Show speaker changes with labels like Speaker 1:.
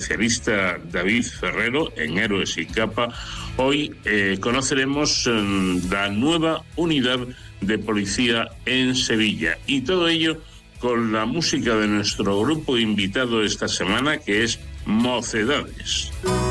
Speaker 1: especialista David Ferrero en Héroes sin Capa. Hoy conoceremos la nueva unidad de policía en Sevilla, y todo ello con la música de nuestro grupo invitado esta semana, que es Mocedades.